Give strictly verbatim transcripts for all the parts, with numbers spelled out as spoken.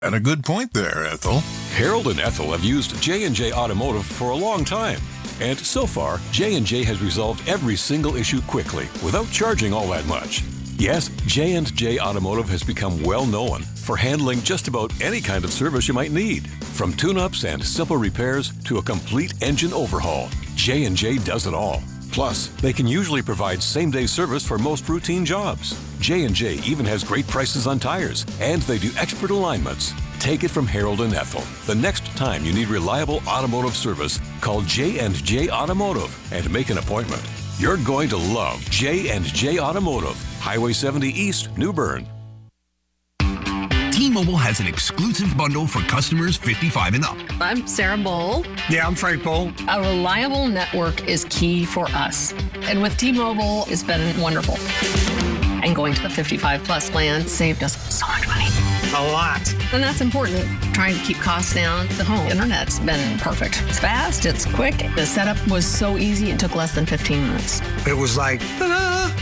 And a good point there, Ethel. Harold and Ethel have used J and J Automotive for a long time. And so far, J and J has resolved every single issue quickly, without charging all that much. Yes, J and J Automotive has become well known for handling just about any kind of service you might need. From tune-ups and simple repairs to a complete engine overhaul, J and J does it all. Plus, they can usually provide same-day service for most routine jobs. J and J even has great prices on tires, and they do expert alignments. Take it from Harold and Ethel. The next time you need reliable automotive service, call J and J Automotive and make an appointment. You're going to love J and J Automotive, Highway seventy East, New Bern. T-Mobile has an exclusive bundle for customers fifty-five and up. I'm Sarah Bowl. Yeah, I'm Frank Bowl. A reliable network is key for us. And with T-Mobile, it's been wonderful. And going to the fifty-five plus plan saved us so much money. A lot. And that's important. Trying to keep costs down. The home internet's been perfect. It's fast, it's quick. The setup was so easy, it took less than fifteen minutes. It was like, ta-da!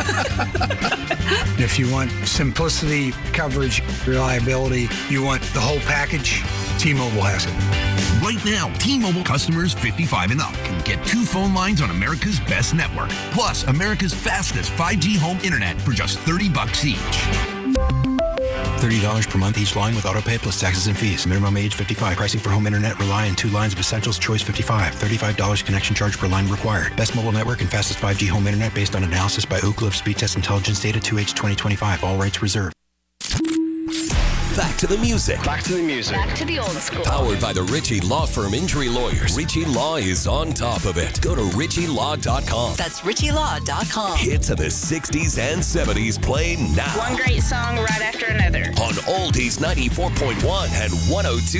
If you want simplicity, coverage, reliability, you want the whole package, T-Mobile has it. Right now, T-Mobile customers fifty-five and up can get two phone lines on America's best network, plus America's fastest five G home internet for just thirty bucks each. thirty dollars per month each line with autopay plus taxes and fees. Minimum age fifty-five. Pricing for home internet rely on two lines of Essentials Choice fifty-five. thirty-five dollars connection charge per line required. Best mobile network and fastest five G home internet based on analysis by Ookla of Speed Test Intelligence Data two H twenty twenty-five. All rights reserved. Back to the music. Back to the music. Back to the old school. Powered by the Ritchie Law Firm Injury Lawyers. Ritchie Law is on top of it. Go to Ritchie Law dot com. That's Ritchie Law dot com. Hits of the sixties and seventies play now. One great song right after another. On Oldies ninety-four point one and one oh two.